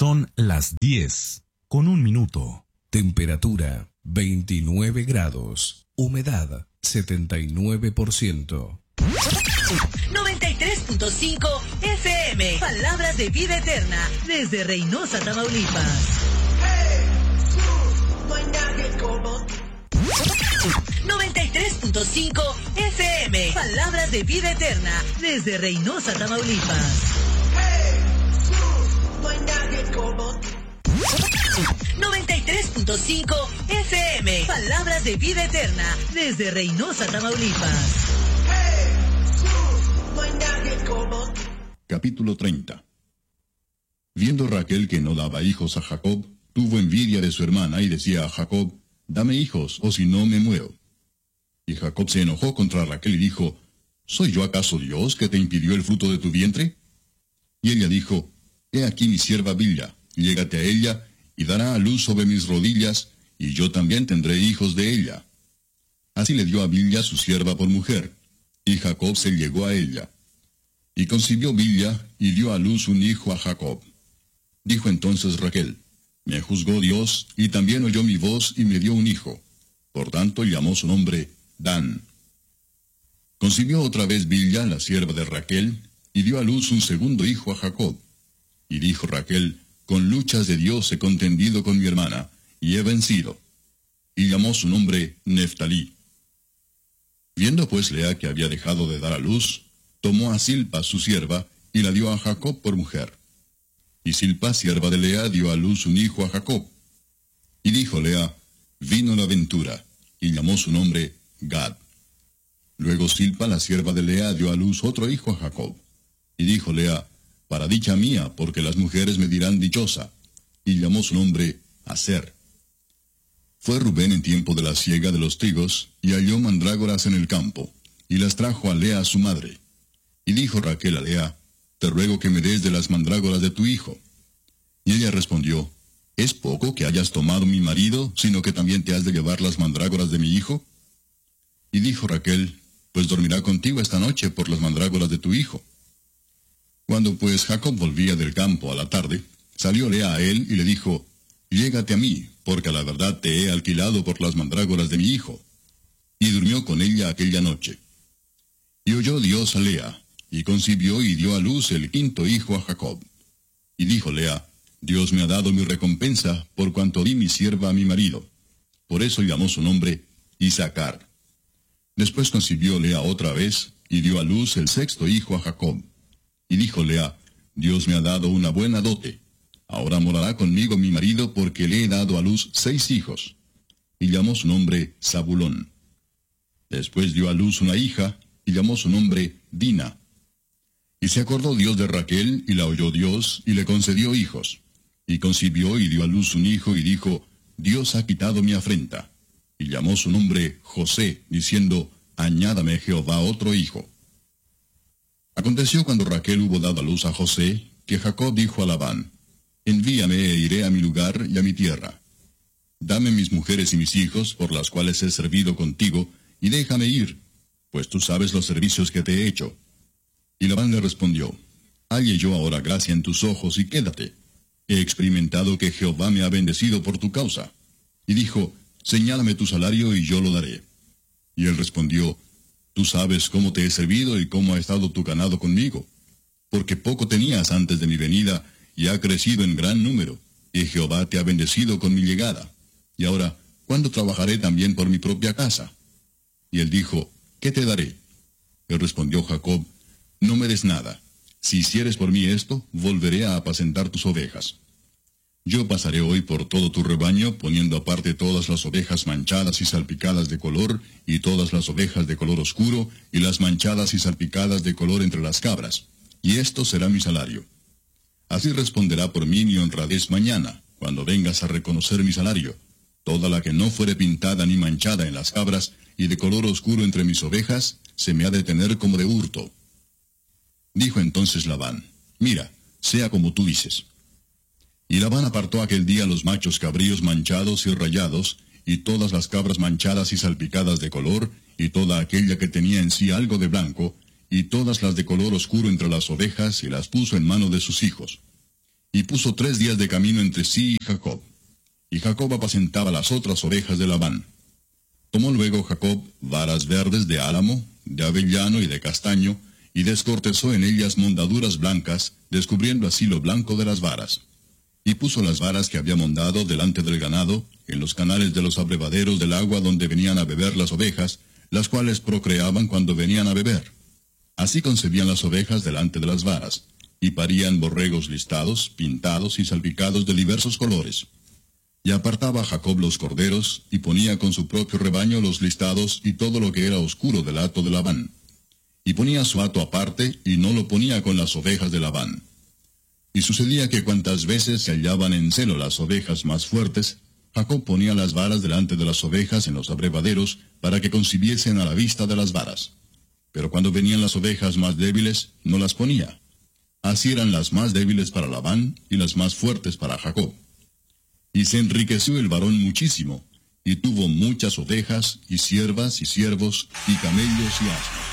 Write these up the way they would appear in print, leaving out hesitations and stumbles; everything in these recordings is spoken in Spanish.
Son las 10:01. Temperatura 29 grados. Humedad 79%. 93.5 FM. Palabras de vida eterna. Desde Reynosa, Tamaulipas. 93.5 FM. Palabras de vida eterna. Desde Reynosa, Tamaulipas. 93.5 FM. Palabras de vida eterna. Desde Reynosa, Tamaulipas. Capítulo 30. Viendo Raquel que no daba hijos a Jacob, tuvo envidia de su hermana y decía a Jacob: dame hijos, o si no me muero. Y Jacob se enojó contra Raquel y dijo: ¿soy yo acaso Dios que te impidió el fruto de tu vientre? Y ella dijo: he aquí mi sierva Bilha, llégate a ella, y dará a luz sobre mis rodillas, y yo también tendré hijos de ella. Así le dio a Bilha su sierva por mujer, y Jacob se llegó a ella. Y concibió Bilha, y dio a luz un hijo a Jacob. Dijo entonces Raquel: me juzgó Dios, y también oyó mi voz, y me dio un hijo. Por tanto llamó su nombre Dan. Concibió otra vez Bilha, la sierva de Raquel, y dio a luz un segundo hijo a Jacob. Y dijo Raquel: con luchas de Dios he contendido con mi hermana, y he vencido. Y llamó su nombre Neftalí. Viendo pues Lea que había dejado de dar a luz, tomó a Silpa su sierva, y la dio a Jacob por mujer. Y Silpa, sierva de Lea, dio a luz un hijo a Jacob. Y dijo Lea: vino la ventura, y llamó su nombre Gad. Luego Silpa, la sierva de Lea, dio a luz otro hijo a Jacob. Y dijo Lea: para dicha mía, porque las mujeres me dirán dichosa. Y llamó su nombre Aser. Fue Rubén en tiempo de la siega de los trigos, y halló mandrágoras en el campo, y las trajo a Lea su madre. Y dijo Raquel a Lea: te ruego que me des de las mandrágoras de tu hijo. Y ella respondió: ¿es poco que hayas tomado mi marido, sino que también te has de llevar las mandrágoras de mi hijo? Y dijo Raquel: pues dormirá contigo esta noche por las mandrágoras de tu hijo. Cuando pues Jacob volvía del campo a la tarde, salió Lea a él y le dijo: llégate a mí, porque a la verdad te he alquilado por las mandrágoras de mi hijo. Y durmió con ella aquella noche. Y oyó Dios a Lea, y concibió y dio a luz el quinto hijo a Jacob. Y dijo Lea: Dios me ha dado mi recompensa, por cuanto di mi sierva a mi marido. Por eso llamó su nombre Isacar. Después concibió Lea otra vez, y dio a luz el sexto hijo a Jacob. Y dijo Lea: Dios me ha dado una buena dote. Ahora morará conmigo mi marido, porque le he dado a luz 6 hijos. Y llamó su nombre Zabulón. Después dio a luz una hija, y llamó su nombre Dina. Y se acordó Dios de Raquel, y la oyó Dios, y le concedió hijos. Y concibió y dio a luz un hijo, y dijo: Dios ha quitado mi afrenta. Y llamó su nombre José, diciendo: añádame Jehová otro hijo. Aconteció cuando Raquel hubo dado a luz a José, que Jacob dijo a Labán: envíame e iré a mi lugar y a mi tierra. Dame mis mujeres y mis hijos, por las cuales he servido contigo, y déjame ir, pues tú sabes los servicios que te he hecho. Y Labán le respondió: halle yo ahora gracia en tus ojos, y quédate. He experimentado que Jehová me ha bendecido por tu causa. Y dijo: señálame tu salario, y yo lo daré. Y él respondió: tú sabes cómo te he servido y cómo ha estado tu ganado conmigo, porque poco tenías antes de mi venida, y ha crecido en gran número, y Jehová te ha bendecido con mi llegada. Y ahora, ¿cuándo trabajaré también por mi propia casa? Y él dijo: ¿qué te daré? Él respondió Jacob: no me des nada. Si hicieres por mí esto, volveré a apacentar tus ovejas. Yo pasaré hoy por todo tu rebaño, poniendo aparte todas las ovejas manchadas y salpicadas de color, y todas las ovejas de color oscuro, y las manchadas y salpicadas de color entre las cabras. Y esto será mi salario. Así responderá por mí mi honradez mañana, cuando vengas a reconocer mi salario. Toda la que no fuere pintada ni manchada en las cabras, y de color oscuro entre mis ovejas, se me ha de tener como de hurto. Dijo entonces Labán: mira, sea como tú dices. Y Labán apartó aquel día los machos cabríos manchados y rayados, y todas las cabras manchadas y salpicadas de color, y toda aquella que tenía en sí algo de blanco, y todas las de color oscuro entre las ovejas, y las puso en mano de sus hijos. y puso 3 días de camino entre sí y Jacob. Y Jacob apacentaba las otras ovejas de Labán. Tomó luego Jacob varas verdes de álamo, de avellano y de castaño, y descortezó en ellas mondaduras blancas, descubriendo así lo blanco de las varas. Y puso las varas que había mondado delante del ganado, en los canales de los abrevaderos del agua donde venían a beber las ovejas, las cuales procreaban cuando venían a beber. Así concebían las ovejas delante de las varas, y parían borregos listados, pintados y salpicados de diversos colores. Y apartaba Jacob los corderos, y ponía con su propio rebaño los listados y todo lo que era oscuro del hato de Labán. Y ponía su hato aparte, y no lo ponía con las ovejas de Labán. Y sucedía que cuantas veces se hallaban en celo las ovejas más fuertes, Jacob ponía las varas delante de las ovejas en los abrevaderos, para que concibiesen a la vista de las varas. Pero cuando venían las ovejas más débiles, no las ponía. Así eran las más débiles para Labán, y las más fuertes para Jacob. Y se enriqueció el varón muchísimo, y tuvo muchas ovejas, y siervas, y siervos, y camellos, y asnos.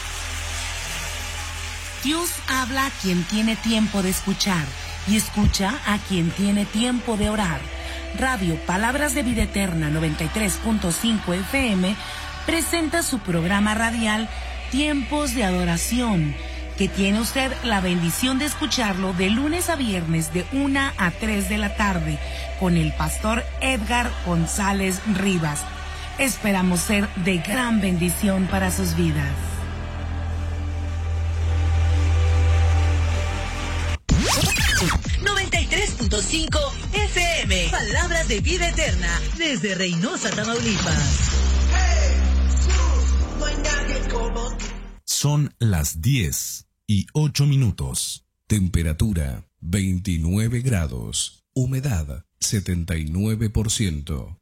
Dios habla a quien tiene tiempo de escuchar, y escucha a quien tiene tiempo de orar. Radio Palabras de Vida Eterna 93.5 FM presenta su programa radial Tiempos de Adoración, que tiene usted la bendición de escucharlo de lunes a viernes de 1 a 3 de la tarde con el pastor Edgar González Rivas. Esperamos ser de gran bendición para sus vidas. FM, Palabras de Vida Eterna, desde Reynosa, Tamaulipas. Son las 10:08. Temperatura 29 grados. Humedad 79%.